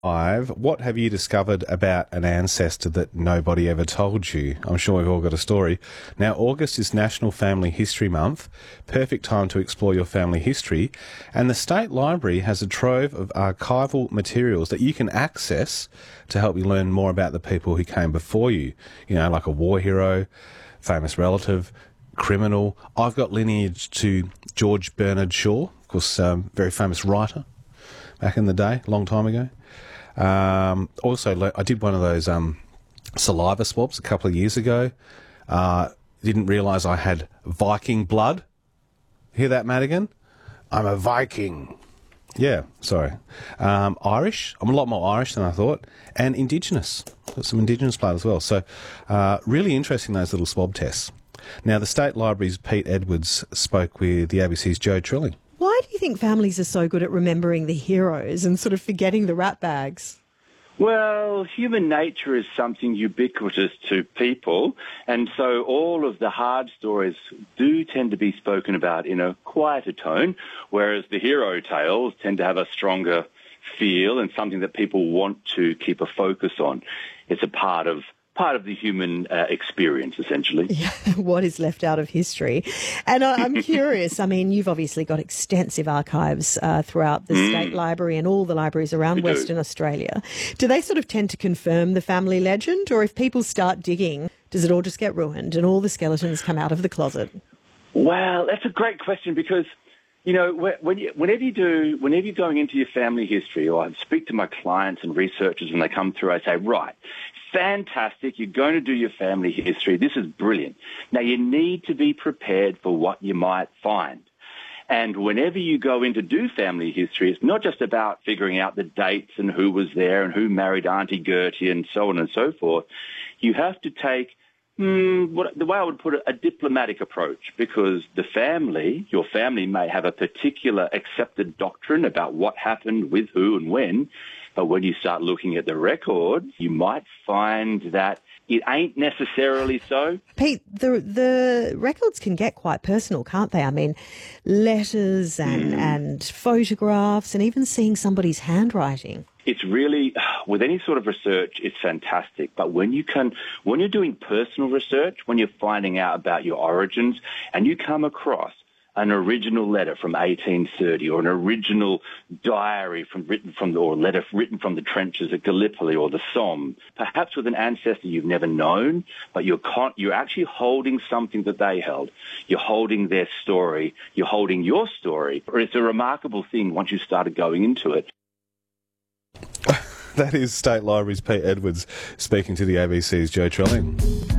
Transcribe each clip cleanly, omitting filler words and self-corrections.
What have you discovered about an ancestor that nobody ever told you? I'm sure we've all got a story. Now, August is National Family History Month. Perfect time to explore your family history. And the State Library has a trove of archival materials that you can access to help you learn more about the people who came before you. You know, like a war hero, famous relative, criminal. I've got lineage to George Bernard Shaw, of course, very famous writer back in the day, a long time ago. Also, I did one of those saliva swabs a couple of years ago. Didn't realise I had Viking blood. Hear that, Madigan? I'm a Viking. Yeah, sorry. Irish. I'm a lot more Irish than I thought. And Indigenous. Got some Indigenous blood as well. So really interesting, those little swab tests. Now, the State Library's Pete Edwards spoke with the ABC's Joe Trilling. Why do you think families are so good at remembering the heroes and sort of forgetting the rat bags? Well, human nature is something ubiquitous to people, and so all of the hard stories do tend to be spoken about in a quieter tone, whereas the hero tales tend to have a stronger feel and something that people want to keep a focus on. It's a part of the human experience, essentially. Yeah, what is left out of history? And I'm curious, I mean, you've obviously got extensive archives throughout the State Library and all the libraries around Western Australia. Do they sort of tend to confirm the family legend, or if people start digging, does it all just get ruined and all the skeletons come out of the closet? Well, that's a great question because, you know, whenever you're going into your family history, or I speak to my clients and researchers when they come through, I say, right, fantastic, you're going to do your family history. This is brilliant. Now, you need to be prepared for what you might find. And whenever you go in to do family history, it's not just about figuring out the dates and who was there and who married Auntie Gertie and so on and so forth. You have to take the way I would put it, a diplomatic approach, because your family may have a particular accepted doctrine about what happened with who and when, but when you start looking at the records, you might find that it ain't necessarily so. Pete, the records can get quite personal, can't they? I mean, letters and photographs and even seeing somebody's handwriting. It's really, with any sort of research, it's fantastic. But when you're doing personal research, when you're finding out about your origins and you come across an original letter from 1830 or an original diary written from the trenches at Gallipoli or the Somme, perhaps with an ancestor you've never known, but you're actually holding something that they held. You're holding their story. You're holding your story. It's a remarkable thing once you started going into it. That is State Library's Pete Edwards speaking to the ABC's Joe Trilling.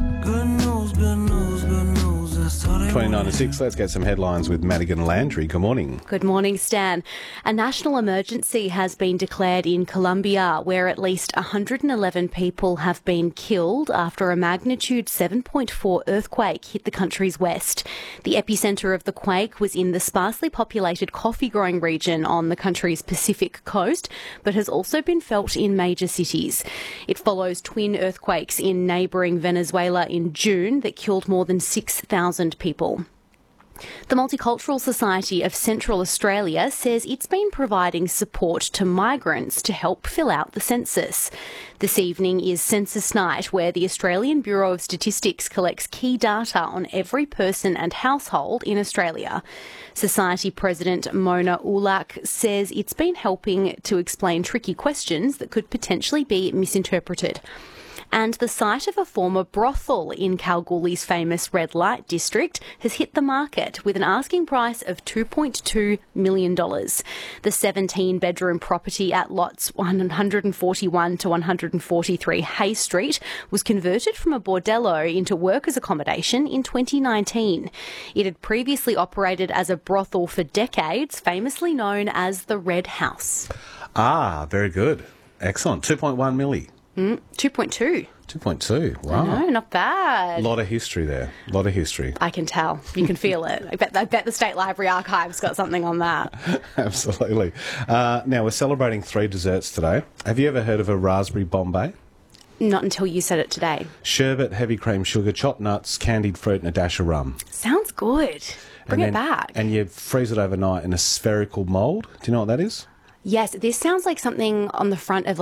29 to 6, let's get some headlines with Madigan Landry. Good morning. Good morning, Stan. A national emergency has been declared in Colombia, where at least 111 people have been killed after a magnitude 7.4 earthquake hit the country's west. The epicentre of the quake was in the sparsely populated coffee-growing region on the country's Pacific coast, but has also been felt in major cities. It follows twin earthquakes in neighbouring Venezuela in June that killed more than 6,000 people. The Multicultural Society of Central Australia says it's been providing support to migrants to help fill out the census. This evening is Census Night, where the Australian Bureau of Statistics collects key data on every person and household in Australia. Society President Mona Ulak says it's been helping to explain tricky questions that could potentially be misinterpreted. And the site of a former brothel in Kalgoorlie's famous red light district has hit the market with an asking price of $2.2 million. The 17-bedroom property at lots 141 to 143 Hay Street was converted from a bordello into workers' accommodation in 2019. It had previously operated as a brothel for decades, famously known as the Red House. Ah, very good. Excellent. 2.1 milli. 2.2. 2.2, wow. No, not bad. A lot of history there, a lot of history. I can tell. You can feel it. I bet the State Library Archive's got something on that. Absolutely. Now, we're celebrating 3 desserts today. Have you ever heard of a raspberry Bombay? Not until you said it today. Sherbet, heavy cream sugar, chopped nuts, candied fruit and a dash of rum. Sounds good. Bring it back. And you freeze it overnight in a spherical mould. Do you know what that is? Yes, this sounds like something on the front of